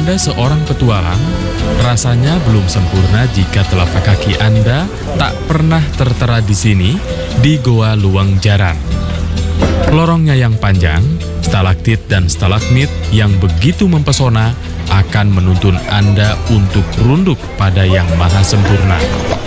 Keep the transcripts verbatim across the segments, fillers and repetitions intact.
Anda seorang petualang, rasanya belum sempurna jika telapak kaki Anda tak pernah tertera di sini, di Goa Luang Jaran. Lorongnya yang panjang, stalaktit dan stalagmit yang begitu mempesona akan menuntun Anda untuk runduk pada yang maha sempurna.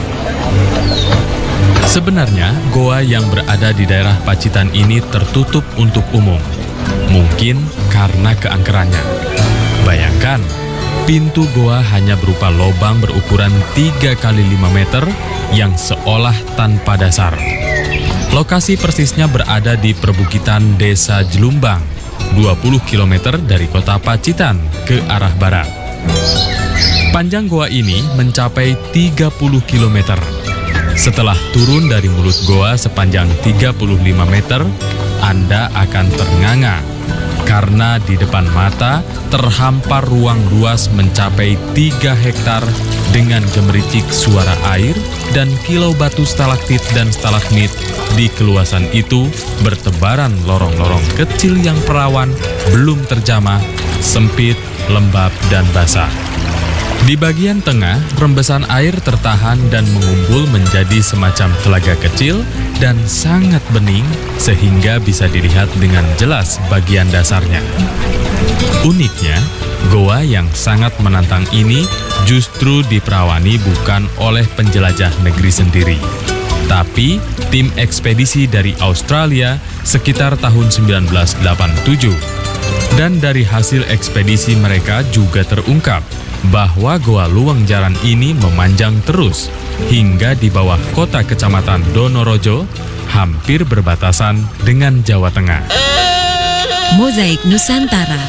Sebenarnya, goa yang berada di daerah Pacitan ini tertutup untuk umum. Mungkin karena keangkerannya. Bayangkan, pintu goa hanya berupa lubang berukuran tiga kali lima meter yang seolah tanpa dasar. Lokasi persisnya berada di perbukitan Desa Jelumbang, dua puluh kilometer dari kota Pacitan ke arah barat. Panjang goa ini mencapai tiga puluh kilometer. Setelah turun dari mulut goa sepanjang tiga puluh lima meter, Anda akan ternganga karena di depan mata terhampar ruang luas mencapai tiga hektar dengan gemericik suara air dan kilau batu stalaktit dan stalagmit. Di keluasan itu bertebaran lorong-lorong kecil yang perawan, belum terjamah, sempit, lembab, dan basah. Di bagian tengah, rembesan air tertahan dan mengumpul menjadi semacam telaga kecil dan sangat bening sehingga bisa dilihat dengan jelas bagian dasarnya. Uniknya, goa yang sangat menantang ini justru diperawani bukan oleh penjelajah negeri sendiri, tapi tim ekspedisi dari Australia sekitar tahun sembilan belas delapan puluh tujuh. Dan dari hasil ekspedisi mereka juga terungkap bahwa Goa Luang Jaran ini memanjang terus hingga di bawah kota kecamatan Donorojo, hampir berbatasan dengan Jawa Tengah. Mozaik Nusantara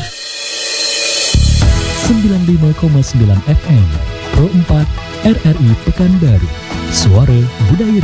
sembilan puluh lima koma sembilan F M Pro empat R R I Pekanbaru, Suara Budaya